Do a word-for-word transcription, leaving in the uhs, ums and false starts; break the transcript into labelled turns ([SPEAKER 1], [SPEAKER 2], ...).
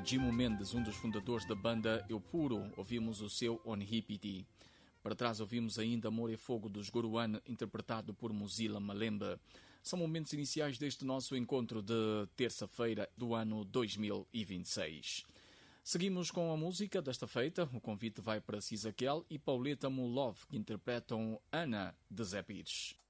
[SPEAKER 1] Jimo Mendes, um dos fundadores da banda Eu Puro, ouvimos o seu Onhipiti. Para trás ouvimos ainda Amor e Fogo dos Goruan, interpretado por Mozilla Malemba. São momentos iniciais deste nosso encontro de terça-feira do ano dois mil e vinte e seis. Seguimos com a música desta feita. O convite vai para Cisaquel e Pauleta Mulov, que interpretam Ana de Zé Pires.